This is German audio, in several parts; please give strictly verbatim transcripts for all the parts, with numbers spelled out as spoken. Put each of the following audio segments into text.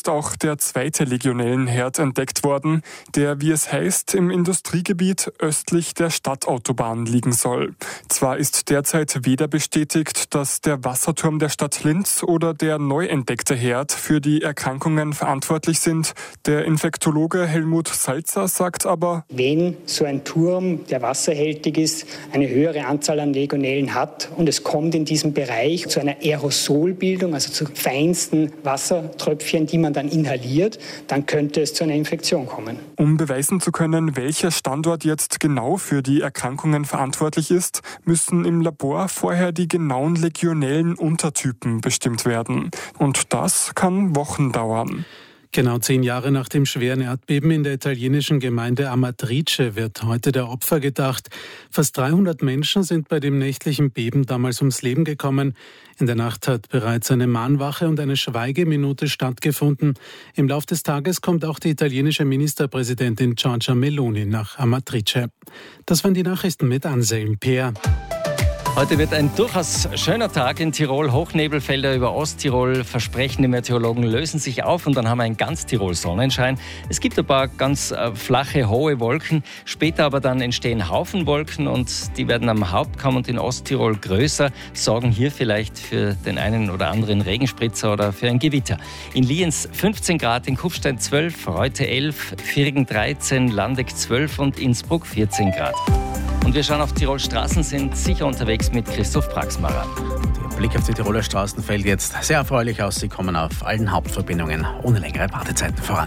ist auch der zweite Legionellenherd entdeckt worden, der, wie es heißt, im Industriegebiet östlich der Stadtautobahn liegen soll. Zwar ist derzeit weder bestätigt, dass der Wasserturm der Stadt Linz oder der neu entdeckte Herd für die Erkrankungen verantwortlich sind. Der Infektologe Helmut Salzer sagt aber: Wenn so ein Turm, der wasserhältig ist, eine höhere Anzahl an Legionellen hat und es kommt in diesem Bereich zu einer Aerosolbildung, also zu feinsten Wassertröpfchen, die man dann inhaliert, dann könnte es zu einer Infektion kommen. Um beweisen zu können, welcher Standort jetzt genau für die Erkrankungen verantwortlich ist, müssen im Labor vorher die genauen Legionellen-Untertypen bestimmt werden. Und das kann Wochen dauern. Genau zehn Jahre nach dem schweren Erdbeben in der italienischen Gemeinde Amatrice wird heute der Opfer gedacht. Fast dreihundert Menschen sind bei dem nächtlichen Beben damals ums Leben gekommen. In der Nacht hat bereits eine Mahnwache und eine Schweigeminute stattgefunden. Im Lauf des Tages kommt auch die italienische Ministerpräsidentin Giorgia Meloni nach Amatrice. Das waren die Nachrichten mit Anselm Peer. Heute wird ein durchaus schöner Tag in Tirol. Hochnebelfelder über Osttirol, versprechen die Meteorologen, lösen sich auf und dann haben wir in ganz Tirol Sonnenschein. Es gibt ein paar ganz äh, flache, hohe Wolken. Später aber dann entstehen Haufenwolken und die werden am Hauptkamm und in Osttirol größer, sorgen hier vielleicht für den einen oder anderen Regenspritzer oder für ein Gewitter. In Lienz fünfzehn Grad, in Kufstein zwölf, Reute elf, Viergen dreizehn, Landeck zwölf und Innsbruck vierzehn Grad. Und wir schauen auf Tirol Straßen, sind sicher unterwegs mit Christoph Praxmarer. Der Blick auf die Tiroler Straßen fällt jetzt sehr erfreulich aus. Sie kommen auf allen Hauptverbindungen ohne längere Wartezeiten voran.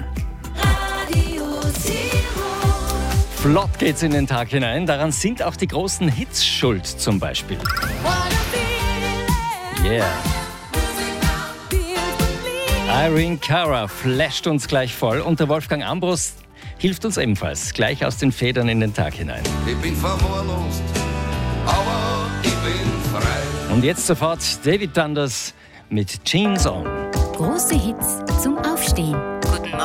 Flott geht's in den Tag hinein. Daran sind auch die großen Hits schuld, zum Beispiel. Yeah. Irene Cara flasht uns gleich voll und der Wolfgang Ambros hilft uns ebenfalls gleich aus den Federn in den Tag hinein. Ich bin verwahrlost, aber ich bin frei. Und jetzt sofort David Thunders mit Jeans On. Große Hits zum Aufstehen. Guten Morgen.